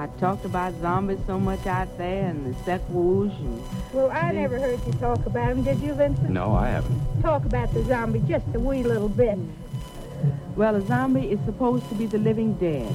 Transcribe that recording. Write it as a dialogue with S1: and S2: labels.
S1: I talked about zombies so much out there and the sequels and...
S2: Well, I never heard you talk about them, did you, Vincent?
S3: No, I haven't.
S2: Talk about the zombie just a wee little bit.
S1: Well, a zombie is supposed to be the living dead.